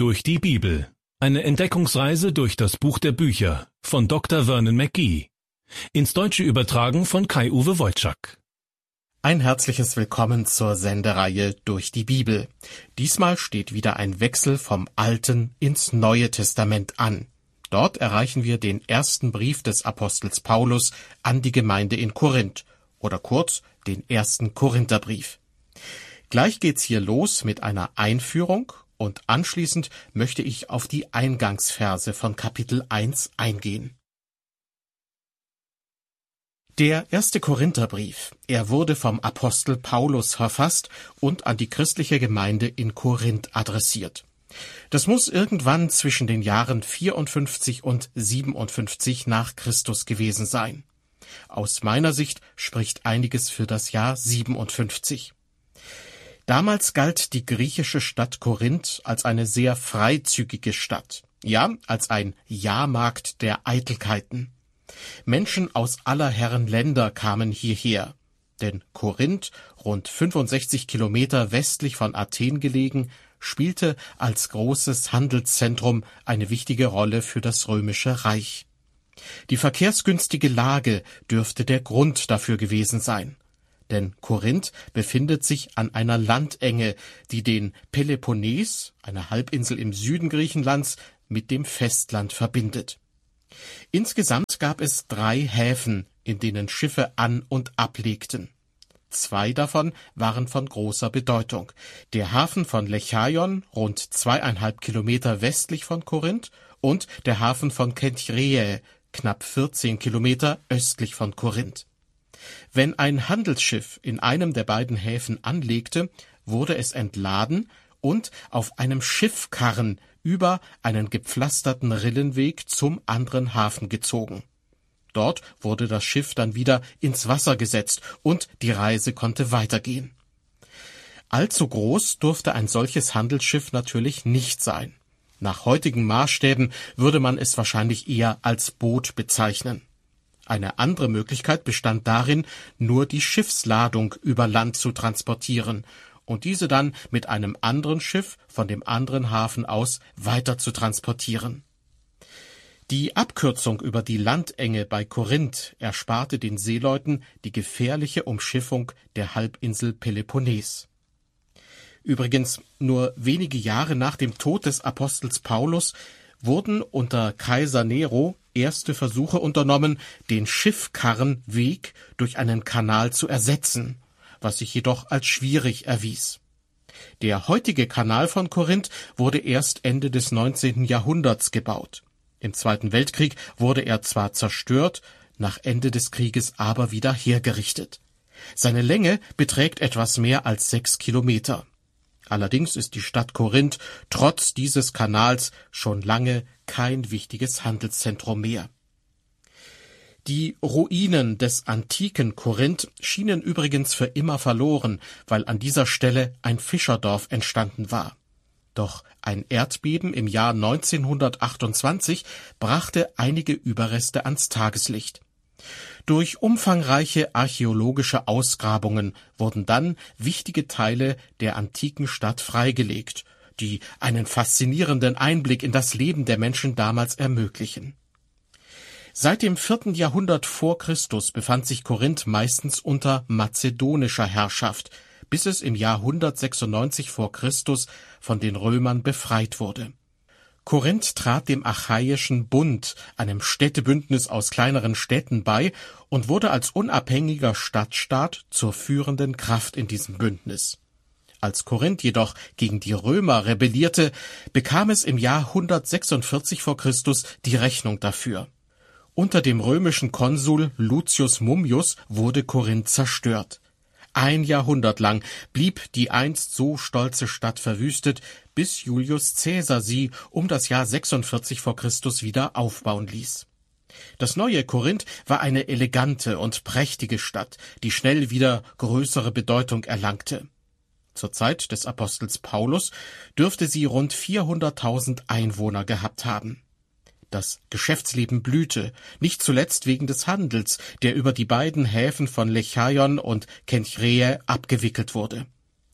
Durch die Bibel. Eine Entdeckungsreise durch das Buch der Bücher von Dr. Vernon McGee. Ins Deutsche übertragen von Kai-Uwe Wojczak. Ein herzliches Willkommen zur Sendereihe Durch die Bibel. Diesmal steht wieder ein Wechsel vom Alten ins Neue Testament an. Dort erreichen wir den ersten Brief des Apostels Paulus an die Gemeinde in Korinth oder kurz den ersten Korintherbrief. Gleich geht's hier los mit einer Einführung und anschließend möchte ich auf die Eingangsverse von Kapitel 1 eingehen. Der erste Korintherbrief, er wurde vom Apostel Paulus verfasst und an die christliche Gemeinde in Korinth adressiert. Das muss irgendwann zwischen den Jahren 54 und 57 nach Christus gewesen sein. Aus meiner Sicht spricht einiges für das Jahr 57. Damals galt die griechische Stadt Korinth als eine sehr freizügige Stadt, ja, als ein Jahrmarkt der Eitelkeiten. Menschen aus aller Herren Länder kamen hierher, denn Korinth, rund 65 Kilometer westlich von Athen gelegen, spielte als großes Handelszentrum eine wichtige Rolle für das Römische Reich. Die verkehrsgünstige Lage dürfte der Grund dafür gewesen sein. Denn Korinth befindet sich an einer Landenge, die den Peloponnes, eine Halbinsel im Süden Griechenlands, mit dem Festland verbindet. Insgesamt gab es 3 Häfen, in denen Schiffe an- und ablegten. 2 davon waren von großer Bedeutung. Der Hafen von Lechaion, rund 2,5 Kilometer westlich von Korinth, und der Hafen von Kenchreae, knapp 14 Kilometer östlich von Korinth. Wenn ein Handelsschiff in einem der beiden Häfen anlegte, wurde es entladen und auf einem Schiffkarren über einen gepflasterten Rillenweg zum anderen Hafen gezogen. Dort wurde das Schiff dann wieder ins Wasser gesetzt und die Reise konnte weitergehen. Allzu groß durfte ein solches Handelsschiff natürlich nicht sein. Nach heutigen Maßstäben würde man es wahrscheinlich eher als Boot bezeichnen. Eine andere Möglichkeit bestand darin, nur die Schiffsladung über Land zu transportieren und diese dann mit einem anderen Schiff von dem anderen Hafen aus weiter zu transportieren. Die Abkürzung über die Landenge bei Korinth ersparte den Seeleuten die gefährliche Umschiffung der Halbinsel Peloponnes. Übrigens, nur wenige Jahre nach dem Tod des Apostels Paulus wurden unter Kaiser Nero erste Versuche unternommen, den Schiffkarrenweg durch einen Kanal zu ersetzen, was sich jedoch als schwierig erwies. Der heutige Kanal von Korinth wurde erst Ende des 19. Jahrhunderts gebaut. Im Zweiten Weltkrieg wurde er zwar zerstört, nach Ende des Krieges aber wieder hergerichtet. Seine Länge beträgt etwas mehr als 6 Kilometer. Allerdings ist die Stadt Korinth trotz dieses Kanals schon lange kein wichtiges Handelszentrum mehr. Die Ruinen des antiken Korinth schienen übrigens für immer verloren, weil an dieser Stelle ein Fischerdorf entstanden war. Doch ein Erdbeben im Jahr 1928 brachte einige Überreste ans Tageslicht. Durch umfangreiche archäologische Ausgrabungen wurden dann wichtige Teile der antiken Stadt freigelegt, die einen faszinierenden Einblick in das Leben der Menschen damals ermöglichen. Seit dem 4. Jahrhundert vor Christus befand sich Korinth meistens unter mazedonischer Herrschaft, bis es im Jahr 196 vor Christus von den Römern befreit wurde. Korinth trat dem Achaiischen Bund, einem Städtebündnis aus kleineren Städten, bei und wurde als unabhängiger Stadtstaat zur führenden Kraft in diesem Bündnis. Als Korinth jedoch gegen die Römer rebellierte, bekam es im Jahr 146 vor Christus die Rechnung dafür. Unter dem römischen Konsul Lucius Mummius wurde Korinth zerstört. 1 Jahrhundert lang blieb die einst so stolze Stadt verwüstet, bis Julius Caesar sie um das Jahr 46 vor Christus wieder aufbauen ließ. Das neue Korinth war eine elegante und prächtige Stadt, die schnell wieder größere Bedeutung erlangte. Zur Zeit des Apostels Paulus dürfte sie rund 400.000 Einwohner gehabt haben. Das Geschäftsleben blühte, nicht zuletzt wegen des Handels, der über die beiden Häfen von Lechaion und Kenchreae abgewickelt wurde.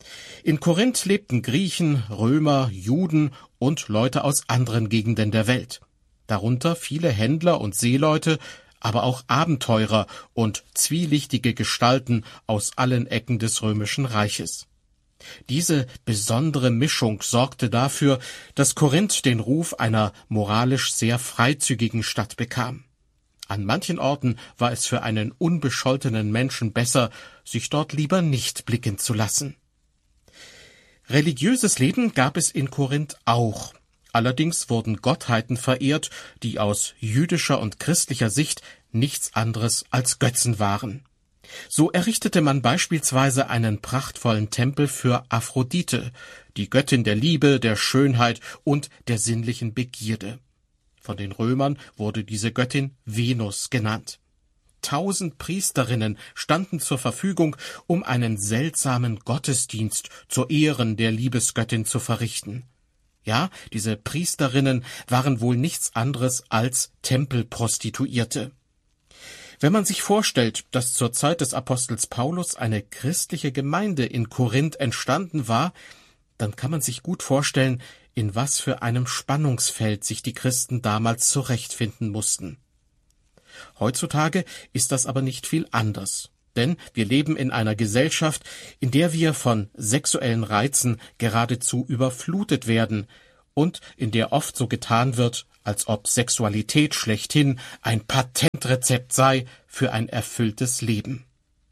In Korinth lebten Griechen, Römer, Juden und Leute aus anderen Gegenden der Welt. Darunter viele Händler und Seeleute, aber auch Abenteurer und zwielichtige Gestalten aus allen Ecken des Römischen Reiches. Diese besondere Mischung sorgte dafür, dass Korinth den Ruf einer moralisch sehr freizügigen Stadt bekam. An manchen Orten war es für einen unbescholtenen Menschen besser, sich dort lieber nicht blicken zu lassen. Religiöses Leben gab es in Korinth auch. Allerdings wurden Gottheiten verehrt, die aus jüdischer und christlicher Sicht nichts anderes als Götzen waren. So errichtete man beispielsweise einen prachtvollen Tempel für Aphrodite, die Göttin der Liebe, der Schönheit und der sinnlichen Begierde. Von den Römern wurde diese Göttin Venus genannt. 1000 Priesterinnen standen zur Verfügung, um einen seltsamen Gottesdienst zur Ehren der Liebesgöttin zu verrichten. Ja, diese Priesterinnen waren wohl nichts anderes als Tempelprostituierte. Wenn man sich vorstellt, dass zur Zeit des Apostels Paulus eine christliche Gemeinde in Korinth entstanden war, dann kann man sich gut vorstellen, in was für einem Spannungsfeld sich die Christen damals zurechtfinden mussten. Heutzutage ist das aber nicht viel anders, denn wir leben in einer Gesellschaft, in der wir von sexuellen Reizen geradezu überflutet werden und in der oft so getan wird, als ob Sexualität schlechthin ein Patentrezept sei für ein erfülltes Leben.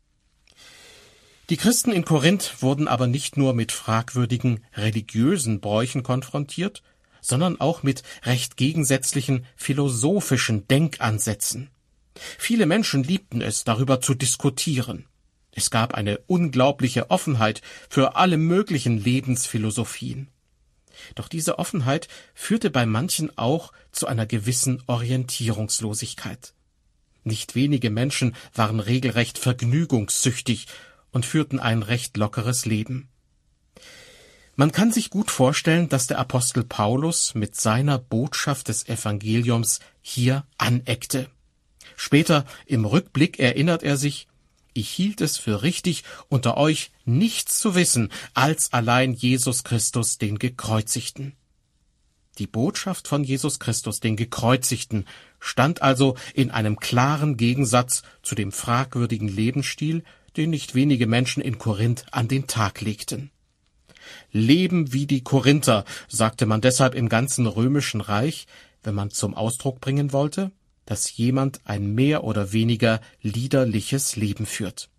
Die Christen in Korinth wurden aber nicht nur mit fragwürdigen religiösen Bräuchen konfrontiert, sondern auch mit recht gegensätzlichen philosophischen Denkansätzen. Viele Menschen liebten es, darüber zu diskutieren. Es gab eine unglaubliche Offenheit für alle möglichen Lebensphilosophien. Doch diese Offenheit führte bei manchen auch zu einer gewissen Orientierungslosigkeit. Nicht wenige Menschen waren regelrecht vergnügungssüchtig und führten ein recht lockeres Leben. Man kann sich gut vorstellen, dass der Apostel Paulus mit seiner Botschaft des Evangeliums hier aneckte. Später im Rückblick erinnert er sich: Ich hielt es für richtig, unter euch nichts zu wissen, als allein Jesus Christus, den Gekreuzigten. Die Botschaft von Jesus Christus, den Gekreuzigten, stand also in einem klaren Gegensatz zu dem fragwürdigen Lebensstil, den nicht wenige Menschen in Korinth an den Tag legten. Leben wie die Korinther, sagte man deshalb im ganzen Römischen Reich, wenn man zum Ausdruck bringen wollte, dass jemand ein mehr oder weniger liederliches Leben führt.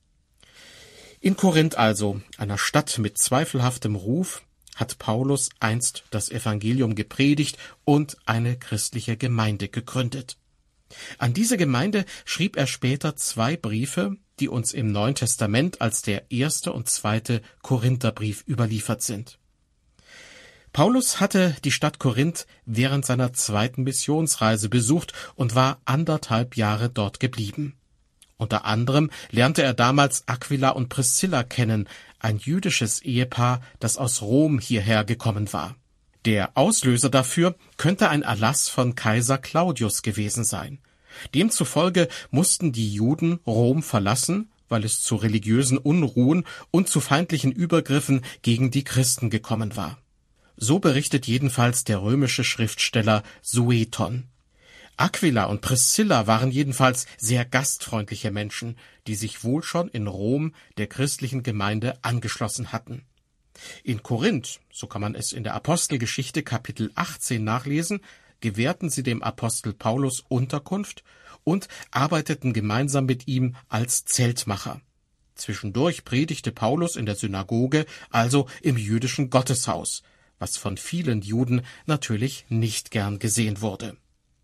In Korinth also, einer Stadt mit zweifelhaftem Ruf, hat Paulus einst das Evangelium gepredigt und eine christliche Gemeinde gegründet. An diese Gemeinde schrieb er später 2 Briefe, die uns im Neuen Testament als der 1. und 2. Korintherbrief überliefert sind. Paulus hatte die Stadt Korinth während seiner 2. Missionsreise besucht und war 1,5 Jahre dort geblieben. Unter anderem lernte er damals Aquila und Priscilla kennen, ein jüdisches Ehepaar, das aus Rom hierher gekommen war. Der Auslöser dafür könnte ein Erlass von Kaiser Claudius gewesen sein. Demzufolge mussten die Juden Rom verlassen, weil es zu religiösen Unruhen und zu feindlichen Übergriffen gegen die Christen gekommen war. So berichtet jedenfalls der römische Schriftsteller Sueton. Aquila und Priscilla waren jedenfalls sehr gastfreundliche Menschen, die sich wohl schon in Rom der christlichen Gemeinde angeschlossen hatten. In Korinth, so kann man es in der Apostelgeschichte Kapitel 18 nachlesen, gewährten sie dem Apostel Paulus Unterkunft und arbeiteten gemeinsam mit ihm als Zeltmacher. Zwischendurch predigte Paulus in der Synagoge, also im jüdischen Gotteshaus, was von vielen Juden natürlich nicht gern gesehen wurde.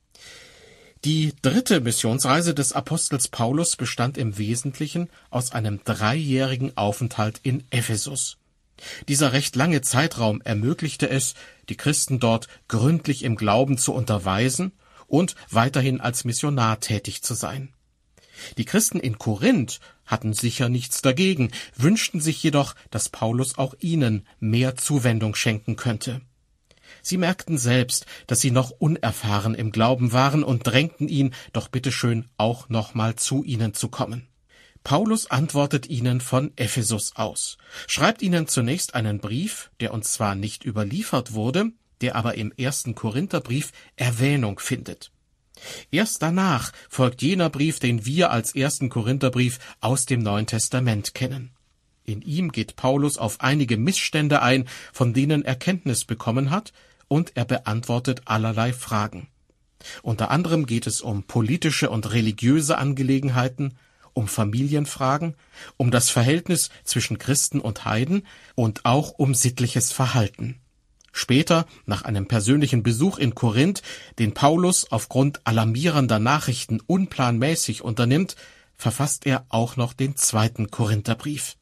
Die 3. Missionsreise des Apostels Paulus bestand im Wesentlichen aus einem 3-jährigen Aufenthalt in Ephesus. Dieser recht lange Zeitraum ermöglichte es, die Christen dort gründlich im Glauben zu unterweisen und weiterhin als Missionar tätig zu sein. Die Christen in Korinth hatten sicher nichts dagegen, wünschten sich jedoch, dass Paulus auch ihnen mehr Zuwendung schenken könnte. Sie merkten selbst, dass sie noch unerfahren im Glauben waren und drängten ihn, doch bitteschön auch noch mal zu ihnen zu kommen. Paulus antwortet ihnen von Ephesus aus, schreibt ihnen zunächst einen Brief, der uns zwar nicht überliefert wurde, der aber im 1. Korintherbrief Erwähnung findet. Erst danach folgt jener Brief, den wir als 1. Korintherbrief aus dem Neuen Testament kennen. In ihm geht Paulus auf einige Missstände ein, von denen er Kenntnis bekommen hat, und er beantwortet allerlei Fragen. Unter anderem geht es um politische und religiöse Angelegenheiten, um Familienfragen, um das Verhältnis zwischen Christen und Heiden und auch um sittliches Verhalten. Später, nach einem persönlichen Besuch in Korinth, den Paulus aufgrund alarmierender Nachrichten unplanmäßig unternimmt, verfasst er auch noch den 2. Korintherbrief.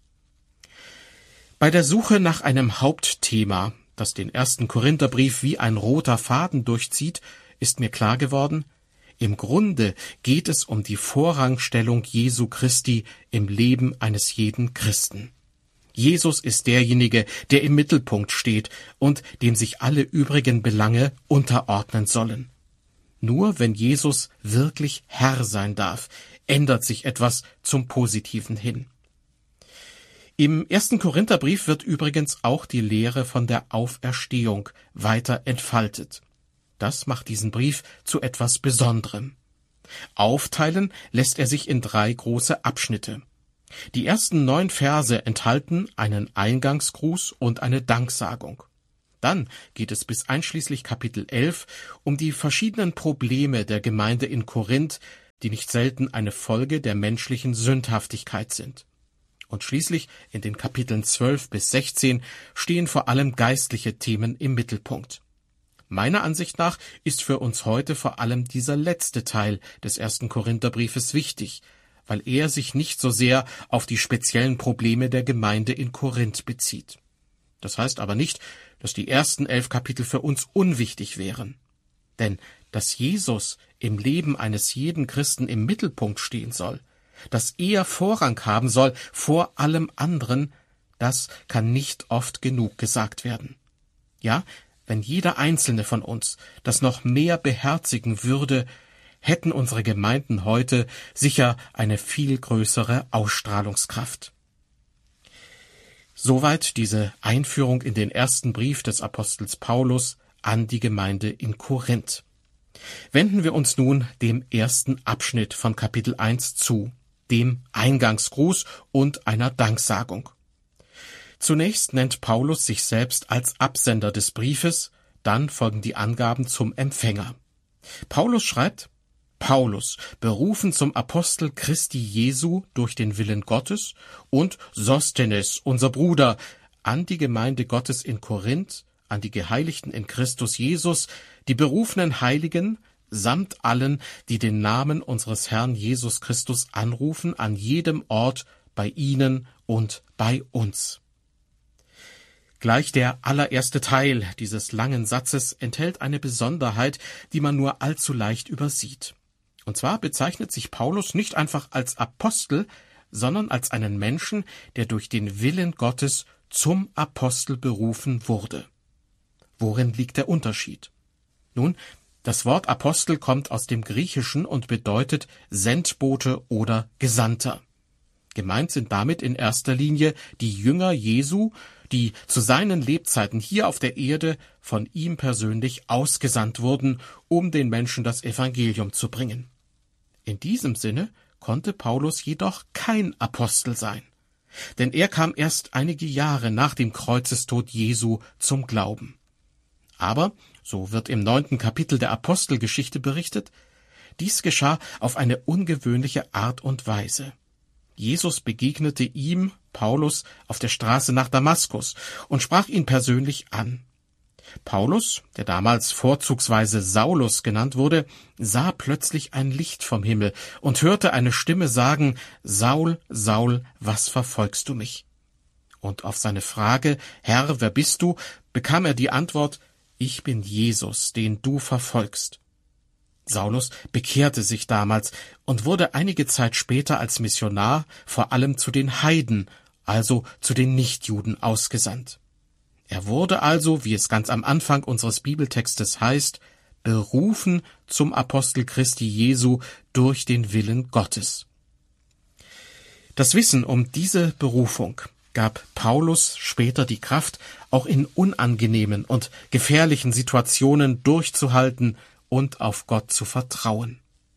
Bei der Suche nach einem Hauptthema, das den 1. Korintherbrief wie ein roter Faden durchzieht, ist mir klar geworden, im Grunde geht es um die Vorrangstellung Jesu Christi im Leben eines jeden Christen. Jesus ist derjenige, der im Mittelpunkt steht und dem sich alle übrigen Belange unterordnen sollen. Nur wenn Jesus wirklich Herr sein darf, ändert sich etwas zum Positiven hin. Im 1. Korintherbrief wird übrigens auch die Lehre von der Auferstehung weiter entfaltet. Das macht diesen Brief zu etwas Besonderem. Aufteilen lässt er sich in 3 große Abschnitte. Die ersten 9 Verse enthalten einen Eingangsgruß und eine Danksagung. Dann geht es bis einschließlich Kapitel 11 um die verschiedenen Probleme der Gemeinde in Korinth, die nicht selten eine Folge der menschlichen Sündhaftigkeit sind. Und schließlich in den Kapiteln 12 bis 16 stehen vor allem geistliche Themen im Mittelpunkt. Meiner Ansicht nach ist für uns heute vor allem dieser letzte Teil des 1. Korintherbriefes wichtig, weil er sich nicht so sehr auf die speziellen Probleme der Gemeinde in Korinth bezieht. Das heißt aber nicht, dass die ersten 11 Kapitel für uns unwichtig wären. Denn dass Jesus im Leben eines jeden Christen im Mittelpunkt stehen soll, dass er Vorrang haben soll vor allem anderen, das kann nicht oft genug gesagt werden. Ja, wenn jeder einzelne von uns das noch mehr beherzigen würde, hätten unsere Gemeinden heute sicher eine viel größere Ausstrahlungskraft. Soweit diese Einführung in den ersten Brief des Apostels Paulus an die Gemeinde in Korinth. Wenden wir uns nun dem ersten Abschnitt von Kapitel 1 zu, dem Eingangsgruß und einer Danksagung. Zunächst nennt Paulus sich selbst als Absender des Briefes, dann folgen die Angaben zum Empfänger. Paulus schreibt: Paulus, berufen zum Apostel Christi Jesu durch den Willen Gottes, und Sosthenes, unser Bruder, an die Gemeinde Gottes in Korinth, an die Geheiligten in Christus Jesus, die berufenen Heiligen, samt allen, die den Namen unseres Herrn Jesus Christus anrufen, an jedem Ort, bei ihnen und bei uns. Gleich der allererste Teil dieses langen Satzes enthält eine Besonderheit, die man nur allzu leicht übersieht. Und zwar bezeichnet sich Paulus nicht einfach als Apostel, sondern als einen Menschen, der durch den Willen Gottes zum Apostel berufen wurde. Worin liegt der Unterschied? Nun, das Wort Apostel kommt aus dem Griechischen und bedeutet Sendbote oder Gesandter. Gemeint sind damit in erster Linie die Jünger Jesu, die zu seinen Lebzeiten hier auf der Erde von ihm persönlich ausgesandt wurden, um den Menschen das Evangelium zu bringen. In diesem Sinne konnte Paulus jedoch kein Apostel sein, denn er kam erst einige Jahre nach dem Kreuzestod Jesu zum Glauben. Aber, so wird im 9. Kapitel der Apostelgeschichte berichtet, dies geschah auf eine ungewöhnliche Art und Weise. Jesus begegnete ihm, Paulus, auf der Straße nach Damaskus und sprach ihn persönlich an. Paulus, der damals vorzugsweise Saulus genannt wurde, sah plötzlich ein Licht vom Himmel und hörte eine Stimme sagen: Saul, Saul, was verfolgst du mich? Und auf seine Frage: Herr, wer bist du?, bekam er die Antwort: Ich bin Jesus, den du verfolgst. Saulus bekehrte sich damals und wurde einige Zeit später als Missionar vor allem zu den Heiden, also zu den Nichtjuden, ausgesandt. Er wurde also, wie es ganz am Anfang unseres Bibeltextes heißt, berufen zum Apostel Christi Jesu durch den Willen Gottes. Das Wissen um diese Berufung gab Paulus später die Kraft, auch in unangenehmen und gefährlichen Situationen durchzuhalten und auf Gott zu vertrauen.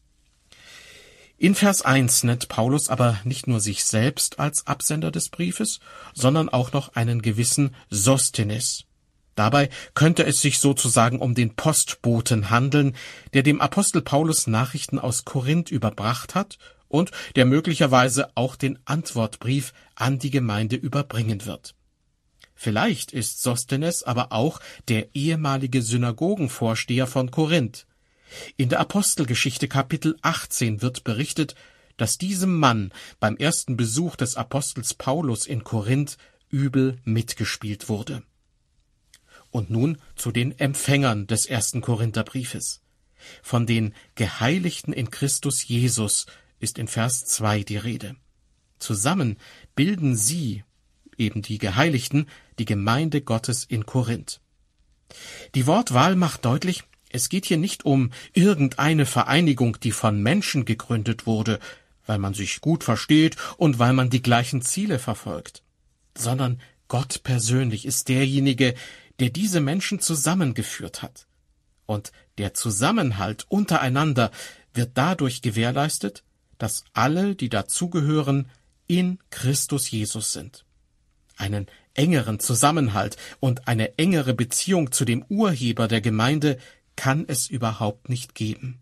In Vers 1 nennt Paulus aber nicht nur sich selbst als Absender des Briefes, sondern auch noch einen gewissen Sosthenes. Dabei könnte es sich sozusagen um den Postboten handeln, der dem Apostel Paulus Nachrichten aus Korinth überbracht hat und der möglicherweise auch den Antwortbrief an die Gemeinde überbringen wird. Vielleicht ist Sosthenes aber auch der ehemalige Synagogenvorsteher von Korinth. In der Apostelgeschichte Kapitel 18 wird berichtet, dass diesem Mann beim ersten Besuch des Apostels Paulus in Korinth übel mitgespielt wurde. Und nun zu den Empfängern des ersten Korintherbriefes. Von den Geheiligten in Christus Jesus ist in Vers 2 die Rede. Zusammen bilden sie, eben die Geheiligten, die Gemeinde Gottes in Korinth. Die Wortwahl macht deutlich, es geht hier nicht um irgendeine Vereinigung, die von Menschen gegründet wurde, weil man sich gut versteht und weil man die gleichen Ziele verfolgt, sondern Gott persönlich ist derjenige, der diese Menschen zusammengeführt hat. Und der Zusammenhalt untereinander wird dadurch gewährleistet, dass alle, die dazugehören, in Christus Jesus sind. Einen engeren Zusammenhalt und eine engere Beziehung zu dem Urheber der Gemeinde kann es überhaupt nicht geben.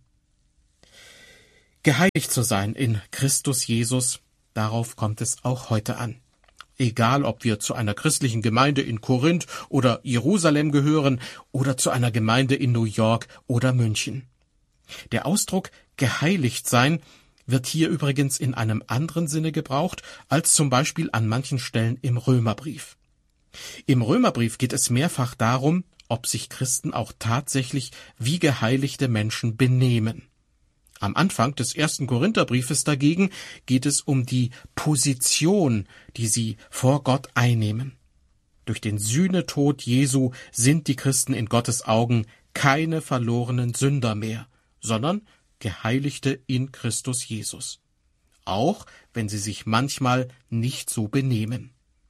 Geheiligt zu sein in Christus Jesus, darauf kommt es auch heute an. Egal, ob wir zu einer christlichen Gemeinde in Korinth oder Jerusalem gehören oder zu einer Gemeinde in New York oder München. Der Ausdruck geheiligt sein wird hier übrigens in einem anderen Sinne gebraucht, als zum Beispiel an manchen Stellen im Römerbrief. Im Römerbrief geht es mehrfach darum, ob sich Christen auch tatsächlich wie geheiligte Menschen benehmen. Am Anfang des ersten Korintherbriefes dagegen geht es um die Position, die sie vor Gott einnehmen. Durch den Sühnetod Jesu sind die Christen in Gottes Augen keine verlorenen Sünder mehr, sondern Geheiligte in Christus Jesus. Auch wenn sie sich manchmal nicht so benehmen.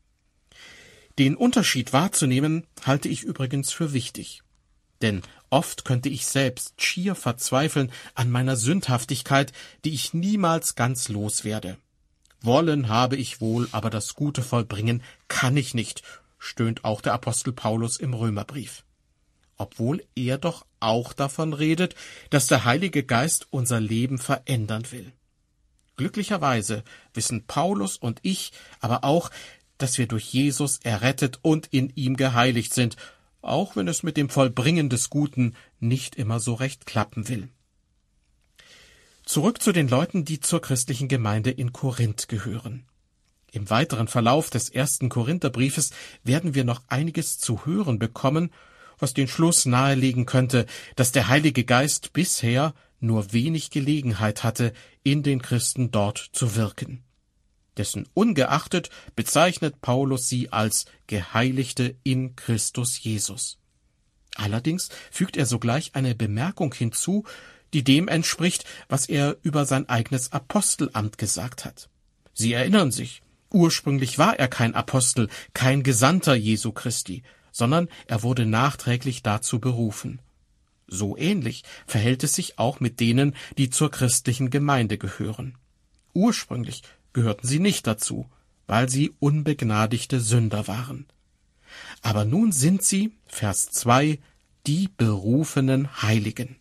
Den Unterschied wahrzunehmen, halte ich übrigens für wichtig. Denn oft könnte ich selbst schier verzweifeln an meiner Sündhaftigkeit, die ich niemals ganz loswerde. Wollen habe ich wohl, aber das Gute vollbringen kann ich nicht, stöhnt auch der Apostel Paulus im Römerbrief. Obwohl er doch auch davon redet, dass der Heilige Geist unser Leben verändern will. Glücklicherweise wissen Paulus und ich aber auch, dass wir durch Jesus errettet und in ihm geheiligt sind, auch wenn es mit dem Vollbringen des Guten nicht immer so recht klappen will. Zurück zu den Leuten, die zur christlichen Gemeinde in Korinth gehören. Im weiteren Verlauf des ersten Korintherbriefes werden wir noch einiges zu hören bekommen, was den Schluss nahelegen könnte, dass der Heilige Geist bisher nur wenig Gelegenheit hatte, in den Christen dort zu wirken. Dessen ungeachtet bezeichnet Paulus sie als Geheiligte in Christus Jesus. Allerdings fügt er sogleich eine Bemerkung hinzu, die dem entspricht, was er über sein eigenes Apostelamt gesagt hat. Sie erinnern sich, ursprünglich war er kein Apostel, kein Gesandter Jesu Christi, sondern er wurde nachträglich dazu berufen. So ähnlich verhält es sich auch mit denen, die zur christlichen Gemeinde gehören. Ursprünglich gehörten sie nicht dazu, weil sie unbegnadigte Sünder waren. Aber nun sind sie, Vers 2, die berufenen Heiligen.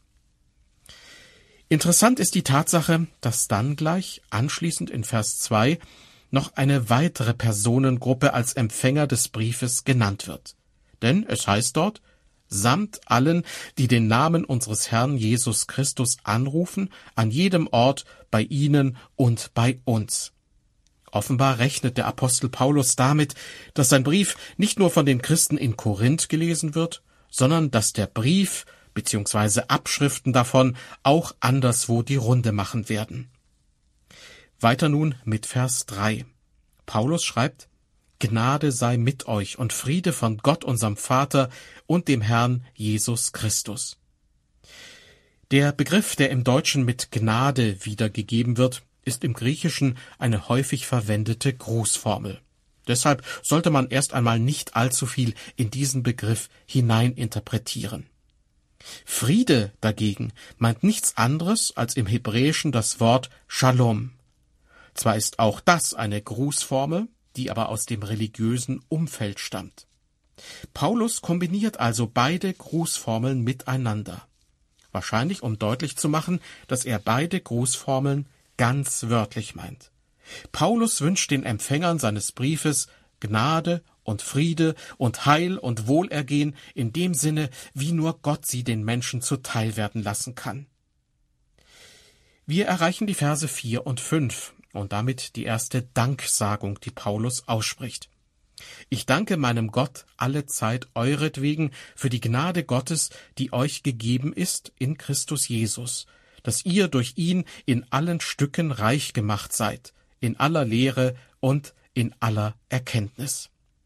Interessant ist die Tatsache, dass dann gleich anschließend in Vers 2 noch eine weitere Personengruppe als Empfänger des Briefes genannt wird. Denn es heißt dort, samt allen, die den Namen unseres Herrn Jesus Christus anrufen, an jedem Ort, bei ihnen und bei uns. Offenbar rechnet der Apostel Paulus damit, dass sein Brief nicht nur von den Christen in Korinth gelesen wird, sondern dass der Brief bzw. Abschriften davon auch anderswo die Runde machen werden. Weiter nun mit Vers 3. Paulus schreibt, Gnade sei mit euch und Friede von Gott unserem Vater und dem Herrn Jesus Christus. Der Begriff, der im Deutschen mit Gnade wiedergegeben wird, ist im Griechischen eine häufig verwendete Grußformel. Deshalb sollte man erst einmal nicht allzu viel in diesen Begriff hineininterpretieren. Friede dagegen meint nichts anderes als im Hebräischen das Wort Shalom. Zwar ist auch das eine Grußformel, die aber aus dem religiösen Umfeld stammt. Paulus kombiniert also beide Grußformeln miteinander. Wahrscheinlich, um deutlich zu machen, dass er beide Grußformeln ganz wörtlich meint. Paulus wünscht den Empfängern seines Briefes Gnade und Friede und Heil und Wohlergehen in dem Sinne, wie nur Gott sie den Menschen zuteil werden lassen kann. Wir erreichen die Verse 4 und 5 und damit die erste Danksagung, die Paulus ausspricht. Ich danke meinem Gott allezeit euretwegen für die Gnade Gottes, die euch gegeben ist in Christus Jesus, dass ihr durch ihn in allen Stücken reich gemacht seid, in aller Lehre und in aller Erkenntnis.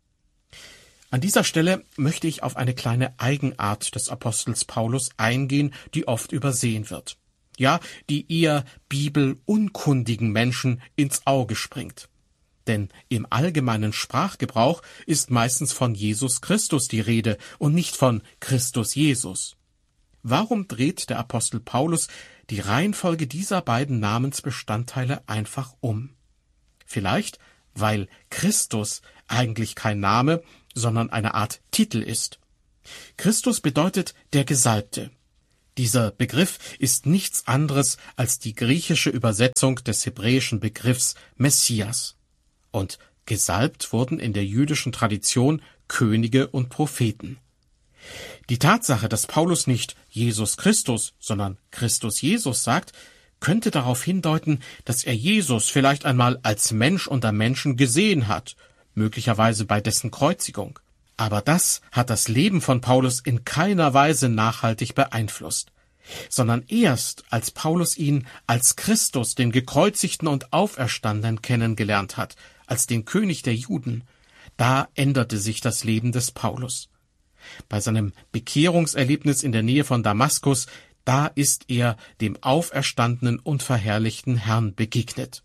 An dieser Stelle möchte ich auf eine kleine Eigenart des Apostels Paulus eingehen, die oft übersehen wird. Ja, die eher bibelunkundigen Menschen ins Auge springt. Denn im allgemeinen Sprachgebrauch ist meistens von Jesus Christus die Rede und nicht von Christus Jesus. Warum dreht der Apostel Paulus die Reihenfolge dieser beiden Namensbestandteile einfach um? Vielleicht, weil Christus eigentlich kein Name, sondern eine Art Titel ist. Christus bedeutet der Gesalbte. Dieser Begriff ist nichts anderes als die griechische Übersetzung des hebräischen Begriffs Messias. Und gesalbt wurden in der jüdischen Tradition Könige und Propheten. Die Tatsache, dass Paulus nicht Jesus Christus, sondern Christus Jesus sagt, könnte darauf hindeuten, dass er Jesus vielleicht einmal als Mensch unter Menschen gesehen hat, möglicherweise bei dessen Kreuzigung. Aber das hat das Leben von Paulus in keiner Weise nachhaltig beeinflusst, sondern erst als Paulus ihn als Christus, den Gekreuzigten und Auferstandenen, kennengelernt hat, als den König der Juden, da änderte sich das Leben des Paulus. Bei seinem Bekehrungserlebnis in der Nähe von Damaskus, da ist er dem auferstandenen und verherrlichten Herrn begegnet.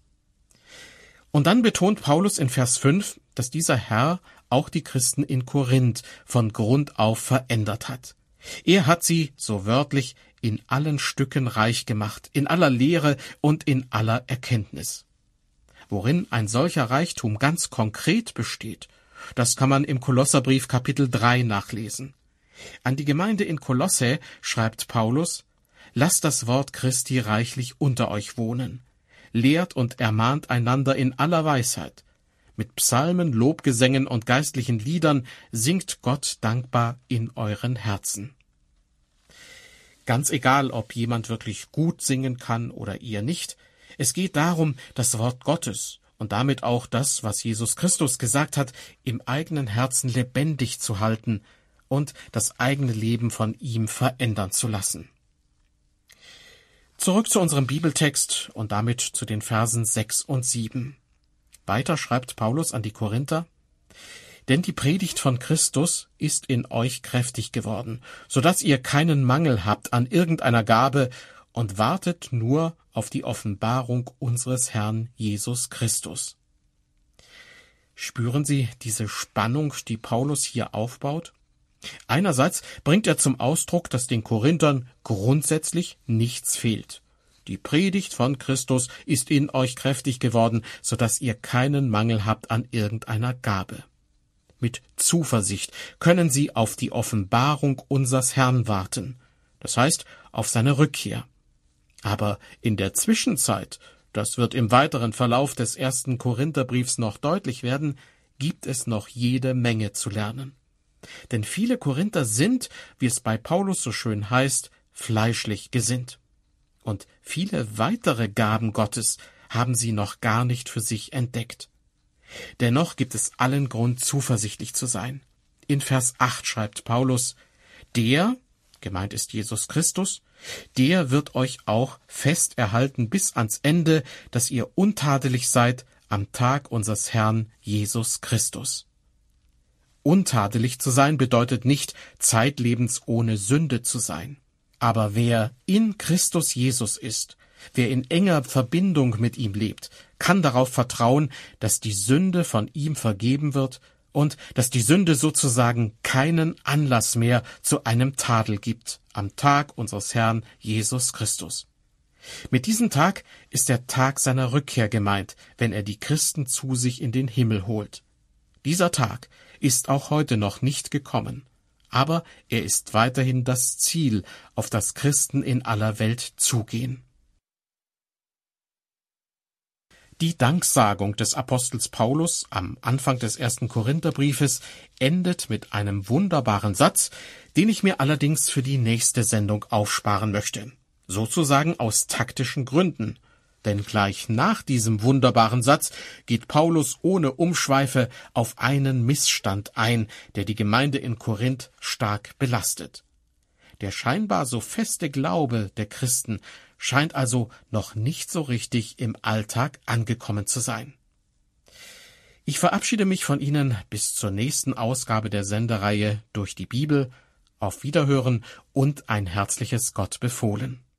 Und dann betont Paulus in Vers 5, dass dieser Herr auch die Christen in Korinth von Grund auf verändert hat. Er hat sie, so wörtlich, in allen Stücken reich gemacht, in aller Lehre und in aller Erkenntnis. Worin ein solcher Reichtum ganz konkret besteht, das kann man im Kolosserbrief Kapitel 3 nachlesen. An die Gemeinde in Kolosse schreibt Paulus: Lasst das Wort Christi reichlich unter euch wohnen. Lehrt und ermahnt einander in aller Weisheit. Mit Psalmen, Lobgesängen und geistlichen Liedern singt Gott dankbar in euren Herzen. Ganz egal, ob jemand wirklich gut singen kann oder eher nicht, es geht darum, das Wort Gottes und damit auch das, was Jesus Christus gesagt hat, im eigenen Herzen lebendig zu halten und das eigene Leben von ihm verändern zu lassen. Zurück zu unserem Bibeltext und damit zu den Versen 6 und 7. Weiter schreibt Paulus an die Korinther: Denn die Predigt von Christus ist in euch kräftig geworden, so dass ihr keinen Mangel habt an irgendeiner Gabe und wartet nur auf die Offenbarung unseres Herrn Jesus Christus. Spüren Sie diese Spannung, die Paulus hier aufbaut? Einerseits bringt er zum Ausdruck, dass den Korinthern grundsätzlich nichts fehlt. Die Predigt von Christus ist in euch kräftig geworden, so dass ihr keinen Mangel habt an irgendeiner Gabe. Mit Zuversicht können sie auf die Offenbarung unseres Herrn warten, das heißt auf seine Rückkehr. Aber in der Zwischenzeit, das wird im weiteren Verlauf des 1. Korintherbriefs noch deutlich werden, gibt es noch jede Menge zu lernen. Denn viele Korinther sind, wie es bei Paulus so schön heißt, fleischlich gesinnt. Und viele weitere Gaben Gottes haben sie noch gar nicht für sich entdeckt. Dennoch gibt es allen Grund, zuversichtlich zu sein. In Vers 8 schreibt Paulus: Der, gemeint ist Jesus Christus, der wird euch auch fest erhalten bis ans Ende, dass ihr untadelig seid am Tag unseres Herrn Jesus Christus. Untadelig zu sein bedeutet nicht, zeitlebens ohne Sünde zu sein. Aber wer in Christus Jesus ist, Wer in enger Verbindung mit ihm lebt, kann darauf vertrauen, dass die Sünde von ihm vergeben wird und dass die Sünde sozusagen keinen Anlass mehr zu einem Tadel gibt am Tag unseres Herrn Jesus Christus. Mit diesem Tag ist der Tag seiner Rückkehr gemeint, wenn er die Christen zu sich in den Himmel holt. Dieser Tag ist auch heute noch nicht gekommen, aber er ist weiterhin das Ziel, auf das Christen in aller Welt zugehen. Die Danksagung des Apostels Paulus am Anfang des 1. Korintherbriefes endet mit einem wunderbaren Satz, den ich mir allerdings für die nächste Sendung aufsparen möchte. Sozusagen aus taktischen Gründen. Denn gleich nach diesem wunderbaren Satz geht Paulus ohne Umschweife auf einen Missstand ein, der die Gemeinde in Korinth stark belastet. Der scheinbar so feste Glaube der Christen scheint also noch nicht so richtig im Alltag angekommen zu sein. Ich verabschiede mich von Ihnen bis zur nächsten Ausgabe der Sendereihe Durch die Bibel. Auf Wiederhören und ein herzliches Gott befohlen.